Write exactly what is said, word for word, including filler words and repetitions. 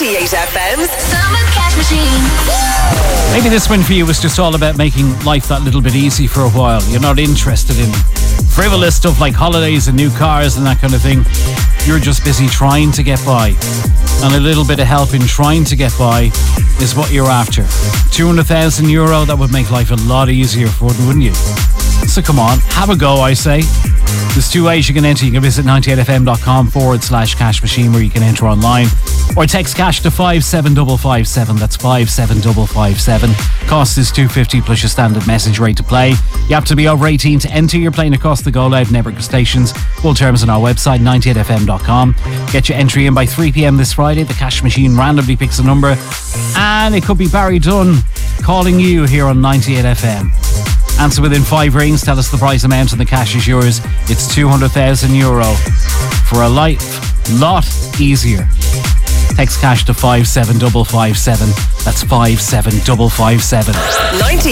ninety-eight F M's Summer Cash Machine. Maybe this one for you was just all about making life that little bit easy for a while. You're not interested in frivolous stuff like holidays and new cars and that kind of thing. You're just busy trying to get by. And a little bit of help in trying to get by is what you're after. two hundred thousand euro, that would make life a lot easier for one, wouldn't you? So come on, have a go, I say. There's two ways you can enter. You can visit ninety-eight fm.com forward slash cash machine where you can enter online. Or text cash to five seven five five seven. That's five seven five five seven. Cost is two dollars fifty plus your standard message rate to play. You have to be over eighteen to enter. You're playing across the Go Loud network of stations. Full terms on our website, ninety-eight f m dot com. Get your entry in by three p.m. this Friday. The cash machine randomly picks a number. And it could be Barry Dunn calling you here on ninety-eight F M. Answer within five rings. Tell us the prize amount and the cash is yours. It's two hundred thousand euro for a life lot easier. Text cash to five seven five five seven. That's five seven five five seven.